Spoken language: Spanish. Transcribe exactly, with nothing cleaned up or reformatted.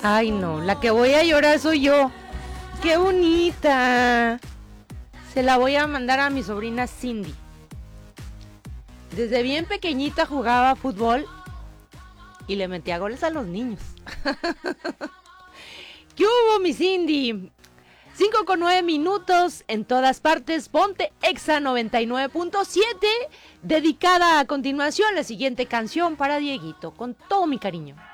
Ay, no, la que voy a llorar soy yo. ¡Qué bonita! Se la voy a mandar a mi sobrina Cindy. Desde bien pequeñita jugaba fútbol y le metía goles a los niños. ¿Qué hubo, mi Cindy? cinco con nueve minutos en todas partes. Ponte Exa noventa y nueve punto siete. Dedicada a continuación la siguiente canción para Dieguito. Con todo mi cariño.